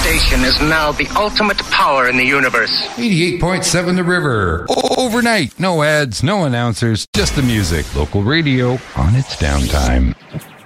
station is now the ultimate power in the universe. 88.7 The River. Overnight. No ads, no announcers, just the music. Local radio on its downtime.